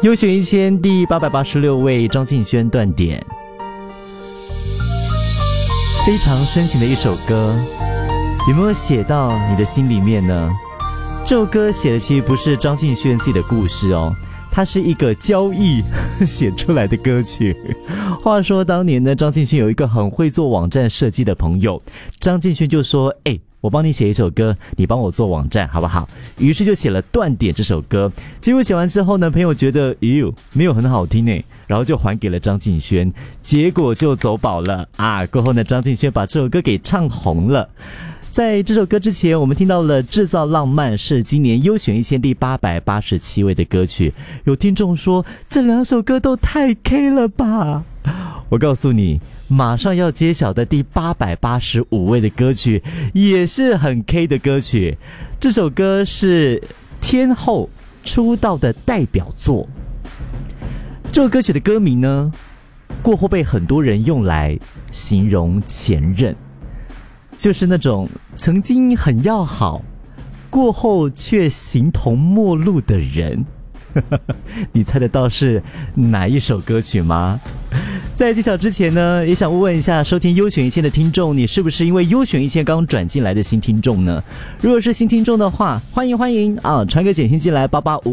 优选1000第886位张敬轩断点，非常深情的一首歌，有没有写到你的心里面呢？这首歌写的其实不是张敬轩自己的故事哦，它是一个交易写出来的歌曲。话说当年呢，张敬轩有一个很会做网站设计的朋友，张敬轩就说我帮你写一首歌，你帮我做网站好不好？于是就写了断点这首歌。结果写完之后呢，朋友觉得没有很好听耶，然后就还给了张敬轩，结果就走宝了啊！过后呢，张敬轩把这首歌给唱红了。在这首歌之前，我们听到了《制造浪漫》，是今年优选1000第887位的歌曲。有听众说这两首歌都太 K 了吧？我告诉你，马上要揭晓的第885位的歌曲也是很 K 的歌曲。这首歌是天后出道的代表作。这首歌曲的歌名呢，过后被很多人用来形容前任，就是那种曾经很要好，过后却形同陌路的人。你猜得到是哪一首歌曲吗？在揭晓之前呢，也想问一下收听优选1000的听众，你是不是因为优选1000刚转进来的新听众呢？如果是新听众的话，欢迎啊，传个简讯进来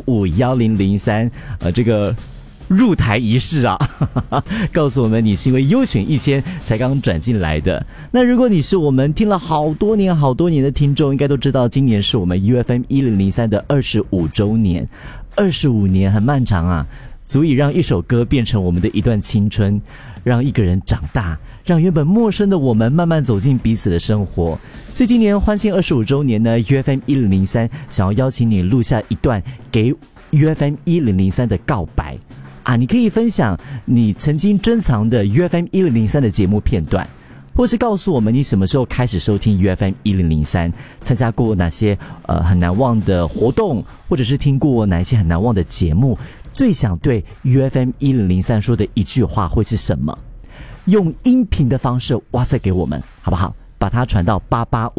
88551003，这个入台仪式啊，告诉我们你是因为优选1000才刚转进来的。那如果你是我们听了好多年的听众，应该都知道今年是我们 UFM 1003的25周年。25年很漫长啊，足以让一首歌变成我们的一段青春，让一个人长大，让原本陌生的我们慢慢走进彼此的生活。所以今年欢庆25周年呢， UFM 1003想要邀请你录下一段给 UFM 1003的告白啊，你可以分享你曾经珍藏的 UFM 1003的节目片段，或是告诉我们你什么时候开始收听 UFM 1003，参加过哪些很难忘的活动，或者是听过哪些很难忘的节目，最想对 UFM 1003说的一句话会是什么？用音频的方式哇塞给我们好不好？把它传到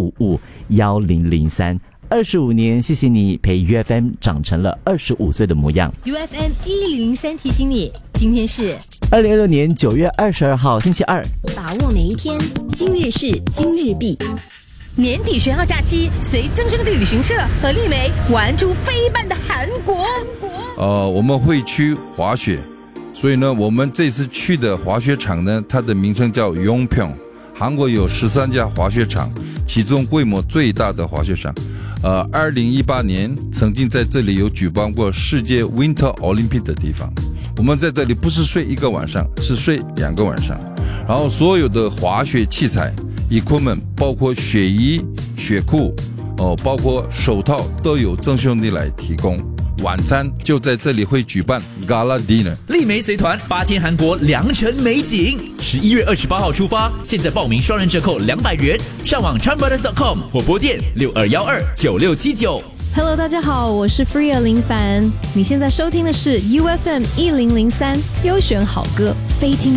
88551003。25年，谢谢你陪 UFM 长成了25岁的模样。 UFM 1003提醒你，今天是 2026年9月22号星期二， 把握每一天，今日事今日毕。 年底10号假期，随增生的旅行社和丽梅玩出飞一般的韩国。 我们会去滑雪，所以呢，我们这次去的滑雪场呢，它的名称叫Yongpyeong。韩国有13家滑雪场，其中规模最大的滑雪场。2018年曾经在这里有举办过世界 Winter Olympic 的地方。我们在这里不是睡一个晚上，是睡2个晚上。然后所有的滑雪器材 equipment 包括雪衣、雪裤，包括手套都有郑兄弟来提供。晚餐就在这里会举办 Gala Dinner。 丽梅随团8天韩国良辰美景，11月28号出发，现在报名双人折扣200元，上网 chanbrothers.com 或拨电62129679。 Hello， 大家好，我是 Freya 林凡，你现在收听的是 UFM 1003优选好歌，非听